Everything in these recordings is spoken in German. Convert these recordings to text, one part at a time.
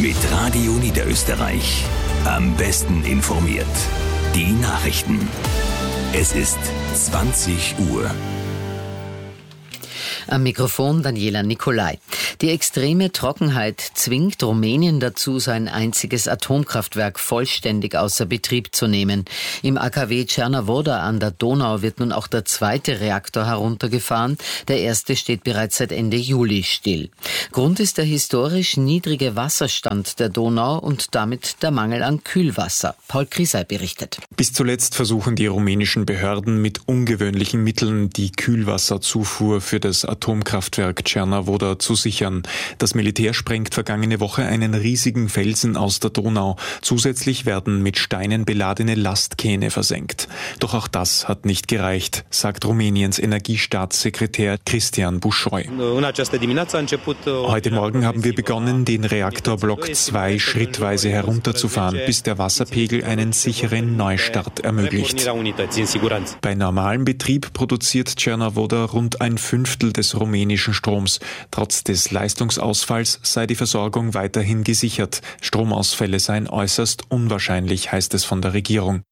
Mit Radio Niederösterreich. Am besten informiert. Die Nachrichten. Es ist 20 Uhr. Am Mikrofon Daniela Nicolai. Die extreme Trockenheit zwingt Rumänien dazu, sein einziges Atomkraftwerk vollständig außer Betrieb zu nehmen. Im AKW Cernavodă an der Donau wird nun auch der zweite Reaktor heruntergefahren. Der erste steht bereits seit Ende Juli still. Grund ist der historisch niedrige Wasserstand der Donau und damit der Mangel an Kühlwasser. Paul Krisei berichtet. Bis zuletzt versuchen die rumänischen Behörden mit ungewöhnlichen Mitteln die Kühlwasserzufuhr für das Atomkraftwerk Cernavodă zu sichern. Das Militär sprengt vergangene Woche einen riesigen Felsen aus der Donau. Zusätzlich werden mit Steinen beladene Lastkähne versenkt. Doch auch das hat nicht gereicht, sagt Rumäniens Energiestaatssekretär Cristian Bușoi. Heute Morgen haben wir begonnen, den Reaktorblock 2 schrittweise herunterzufahren, bis der Wasserpegel einen sicheren Neustart ermöglicht. Bei normalem Betrieb produziert Cernavodă rund ein Fünftel des rumänischen Stroms. Trotz des Leistungsausfalls sei die Versorgung weiterhin gesichert. Stromausfälle seien äußerst unwahrscheinlich, heißt es von der Regierung.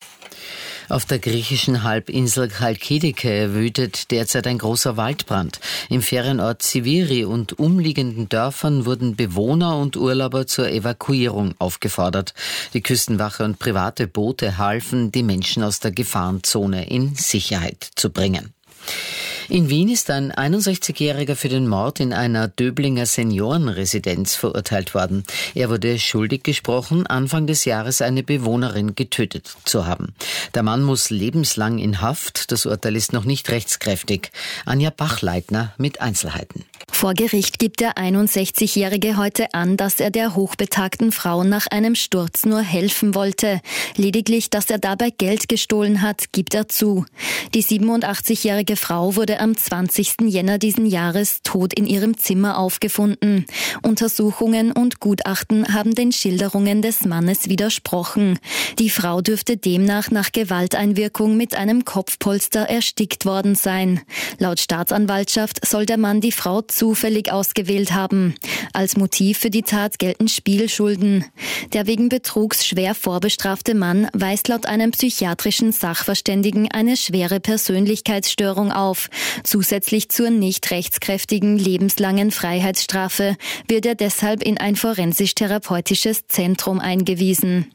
Auf der griechischen Halbinsel Chalkidike wütet derzeit ein großer Waldbrand. Im Ferienort Siviri und umliegenden Dörfern wurden Bewohner und Urlauber zur Evakuierung aufgefordert. Die Küstenwache und private Boote halfen, die Menschen aus der Gefahrenzone in Sicherheit zu bringen. In Wien ist ein 61-Jähriger für den Mord in einer Döblinger Seniorenresidenz verurteilt worden. Er wurde schuldig gesprochen, Anfang des Jahres eine Bewohnerin getötet zu haben. Der Mann muss lebenslang in Haft. Das Urteil ist noch nicht rechtskräftig. Anja Bachleitner mit Einzelheiten. Vor Gericht gibt der 61-Jährige heute an, dass er der hochbetagten Frau nach einem Sturz nur helfen wollte. Lediglich, dass er dabei Geld gestohlen hat, gibt er zu. Die 87-jährige Frau wurde am 20. Jänner diesen Jahres tot in ihrem Zimmer aufgefunden. Untersuchungen und Gutachten haben den Schilderungen des Mannes widersprochen. Die Frau dürfte demnach nach Gewalteinwirkung mit einem Kopfpolster erstickt worden sein. Laut Staatsanwaltschaft soll der Mann die Frau zufällig ausgewählt haben. Als Motiv für die Tat gelten Spielschulden. Der wegen Betrugs schwer vorbestrafte Mann weist laut einem psychiatrischen Sachverständigen eine schwere Persönlichkeitsstörung auf. Zusätzlich zur nicht rechtskräftigen lebenslangen Freiheitsstrafe wird er deshalb in ein forensisch-therapeutisches Zentrum eingewiesen.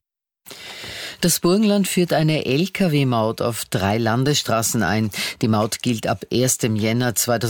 Das Burgenland führt eine Lkw-Maut auf 3 Landesstraßen ein. Die Maut gilt ab 1. Jänner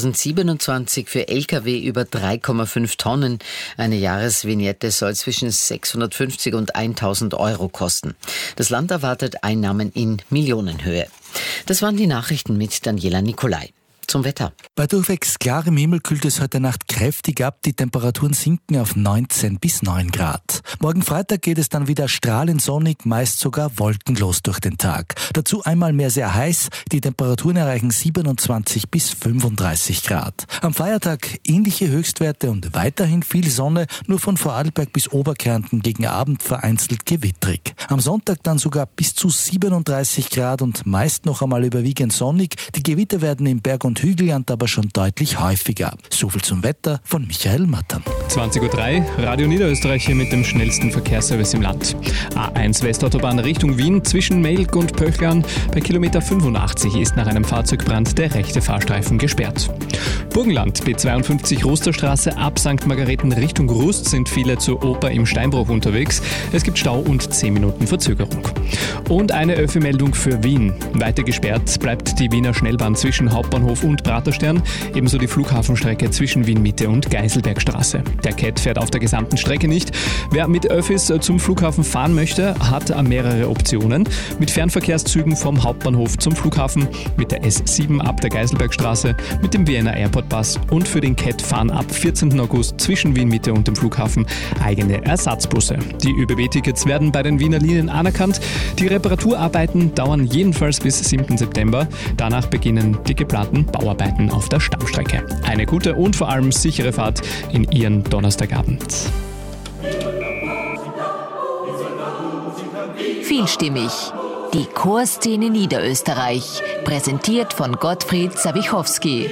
2027 für Lkw über 3,5 Tonnen. Eine Jahresvignette soll zwischen 650 und 1.000 Euro kosten. Das Land erwartet Einnahmen in Millionenhöhe. Das waren die Nachrichten mit Daniela Nicolai. Zum Wetter. Bei durchwegs klarem Himmel kühlt es heute Nacht kräftig ab. Die Temperaturen sinken auf 19 bis 9 Grad. Morgen Freitag geht es dann wieder strahlend sonnig, meist sogar wolkenlos durch den Tag. Dazu einmal mehr sehr heiß. Die Temperaturen erreichen 27 bis 35 Grad. Am Feiertag ähnliche Höchstwerte und weiterhin viel Sonne, nur von Vorarlberg bis Oberkärnten gegen Abend vereinzelt gewittrig. Am Sonntag dann sogar bis zu 37 Grad und meist noch einmal überwiegend sonnig. Die Gewitter werden im Berg- und Hügelland aber schon deutlich häufiger. Soviel zum Wetter von Michael Mattern. 20.03 Uhr, Radio Niederösterreich hier mit dem schnellsten Verkehrsservice im Land. A1 Westautobahn Richtung Wien zwischen Melk und Pöchlern. Bei Kilometer 85 ist nach einem Fahrzeugbrand der rechte Fahrstreifen gesperrt. Burgenland, B52 Rosterstraße ab St. Margareten Richtung Rust sind viele zur Oper im Steinbruch unterwegs. Es gibt Stau und 10 Minuten Verzögerung. Und eine Öffi-Meldung für Wien. Weiter gesperrt bleibt die Wiener Schnellbahn zwischen Hauptbahnhof und Praterstern, ebenso die Flughafenstrecke zwischen Wien-Mitte und Geiselbergstraße. Der CAT fährt auf der gesamten Strecke nicht. Wer mit Öffis zum Flughafen fahren möchte, hat mehrere Optionen. Mit Fernverkehrszügen vom Hauptbahnhof zum Flughafen, mit der S7 ab der Geiselbergstraße, mit dem Vienna Airport Bus und für den CAT fahren ab 14. August zwischen Wien-Mitte und dem Flughafen eigene Ersatzbusse. Die ÖBB-Tickets werden bei den Wiener Linien anerkannt. Die Reparaturarbeiten dauern jedenfalls bis 7. September. Danach beginnen die geplanten Bauarbeiten auf der Stammstrecke. Eine gute und vor allem sichere Fahrt in Ihren Donnerstagabend. Vielstimmig. Die Chorszene Niederösterreich. Präsentiert von Gottfried Sawichowski.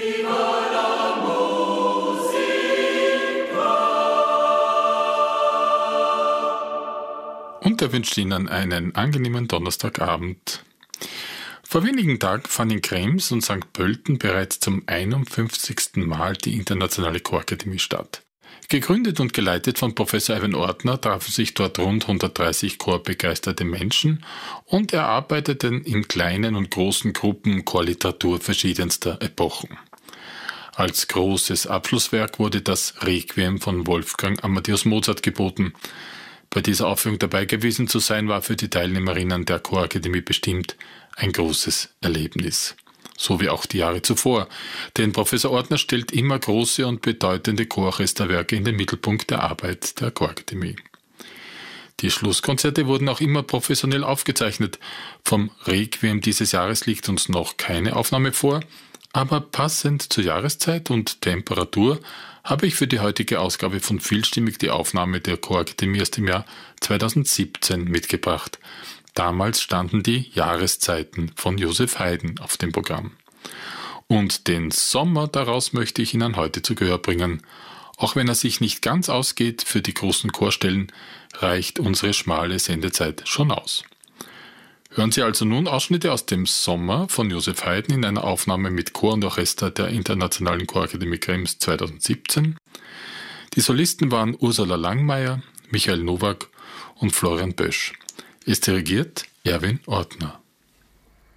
und er wünscht Ihnen einen angenehmen Donnerstagabend. Vor wenigen Tagen fand in Krems und St. Pölten bereits zum 51. Mal die Internationale Chorakademie statt. Gegründet und geleitet von Professor Erwin Ortner trafen sich dort rund 130 chorbegeisterte Menschen und erarbeiteten in kleinen und großen Gruppen Chorliteratur verschiedenster Epochen. Als großes Abschlusswerk wurde das Requiem von Wolfgang Amadeus Mozart geboten. Bei dieser Aufführung dabei gewesen zu sein, war für die Teilnehmerinnen der Chorakademie bestimmt ein großes Erlebnis. So wie auch die Jahre zuvor, denn Professor Ortner stellt immer große und bedeutende Chororchesterwerke in den Mittelpunkt der Arbeit der Chorakademie. Die Schlusskonzerte wurden auch immer professionell aufgezeichnet. Vom Requiem dieses Jahres liegt uns noch keine Aufnahme vor, aber passend zur Jahreszeit und Temperatur habe ich für die heutige Ausgabe von Vielstimmig die Aufnahme der Chorakademie aus dem Jahr 2017 mitgebracht. Damals standen die Jahreszeiten von Joseph Haydn auf dem Programm. Und den Sommer daraus möchte ich Ihnen heute zu Gehör bringen. Auch wenn er sich nicht ganz ausgeht für die großen Chorstellen, reicht unsere schmale Sendezeit schon aus. Hören Sie also nun Ausschnitte aus dem Sommer von Joseph Haydn in einer Aufnahme mit Chor und Orchester der Internationalen Chorakademie Krems 2017. Die Solisten waren Ursula Langmeier, Michael Nowak und Florian Bösch. Es dirigiert Erwin Ortner.